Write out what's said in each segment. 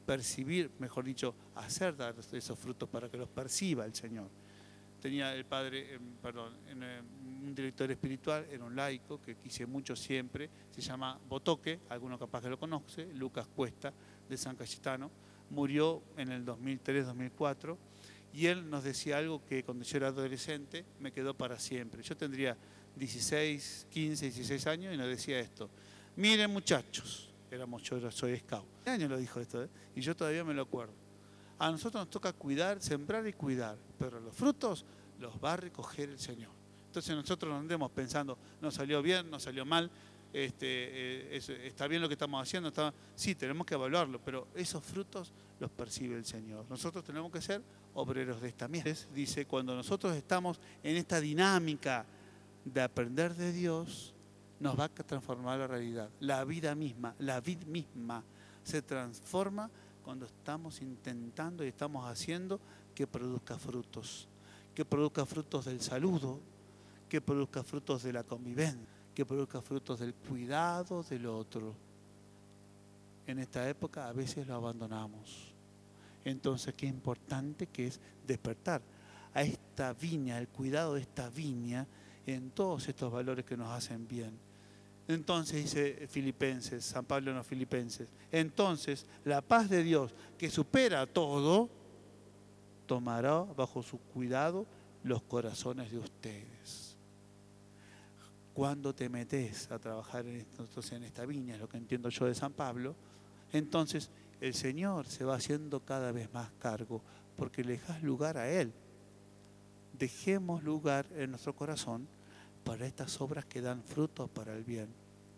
percibir, mejor dicho, hacer dar esos frutos para que los perciba el Señor. Tenía el padre, un director espiritual, era un laico que quise mucho siempre, se llama Botoque, algunos capaz que lo conoce, Lucas Cuesta, de San Cayetano, murió en el 2003-2004, y él nos decía algo que cuando yo era adolescente me quedó para siempre. Yo tendría 16, 15, 16 años y nos decía esto: miren muchachos, yo soy scout, ¿qué año lo dijo esto? Y yo todavía me lo acuerdo. A nosotros nos toca cuidar, sembrar y cuidar, pero los frutos los va a recoger el Señor. Entonces nosotros no andemos pensando, nos salió bien, nos salió mal, está bien lo que estamos haciendo, sí, tenemos que evaluarlo, pero esos frutos los percibe el Señor. Nosotros tenemos que ser obreros de esta mies. Dice, cuando nosotros estamos en esta dinámica de aprender de Dios, nos va a transformar la realidad. La vida misma se transforma cuando estamos intentando y estamos haciendo que produzca frutos del saludo, que produzca frutos de la convivencia, que produzca frutos del cuidado del otro. En esta época a veces lo abandonamos. Entonces, qué importante que es despertar a esta viña, el cuidado de esta viña en todos estos valores que nos hacen bien. Entonces dice Filipenses, San Pablo en los Filipenses, entonces la paz de Dios que supera todo, tomará bajo su cuidado los corazones de ustedes. Cuando te metes a trabajar en esta viña, es lo que entiendo yo de San Pablo, entonces el Señor se va haciendo cada vez más cargo, porque le dejas lugar a Él. Dejemos lugar en nuestro corazón para estas obras que dan frutos para el bien.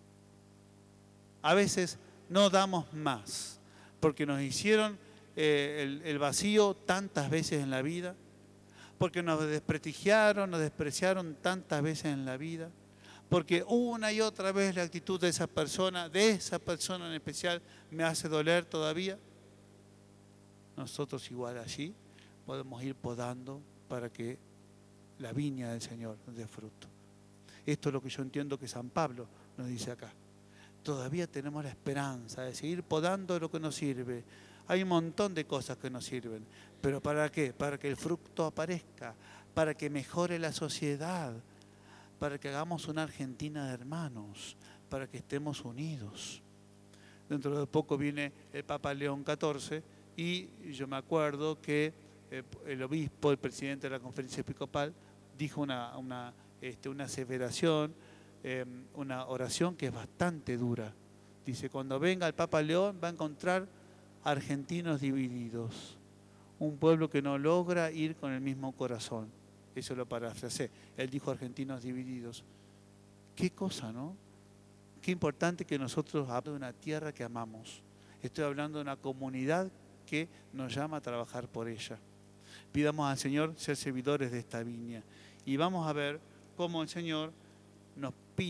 A veces no damos más, porque nos hicieron el vacío tantas veces en la vida, porque nos desprestigiaron, nos despreciaron tantas veces en la vida, porque una y otra vez la actitud de esa persona en especial, me hace doler todavía. Nosotros igual allí podemos ir podando para que la viña del Señor dé fruto. Esto es lo que yo entiendo que San Pablo nos dice acá. Todavía tenemos la esperanza de seguir podando lo que nos sirve. Hay un montón de cosas que nos sirven. ¿Pero para qué? Para que el fruto aparezca, para que mejore la sociedad, para que hagamos una Argentina de hermanos, para que estemos unidos. Dentro de poco viene el Papa León XIV y yo me acuerdo que el obispo, el presidente de la Conferencia Episcopal, dijo una aseveración, una oración que es bastante dura. Dice, cuando venga el Papa León va a encontrar argentinos divididos, un pueblo que no logra ir con el mismo corazón. Eso lo parafraseé. Él dijo argentinos divididos. Qué cosa, ¿no? Qué importante que nosotros hablemos de una tierra que amamos. Estoy hablando de una comunidad que nos llama a trabajar por ella. Pidamos al Señor ser servidores de esta viña. Y vamos a ver cómo el Señor nos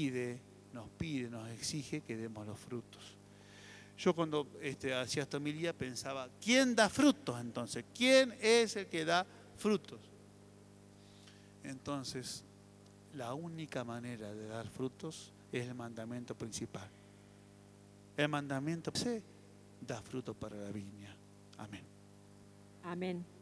exige que demos los frutos. Yo cuando hacía esta homilía pensaba, ¿quién da frutos entonces? ¿Quién es el que da frutos? Entonces, la única manera de dar frutos es el mandamiento principal. El mandamiento da fruto para la viña. Amén. Amén.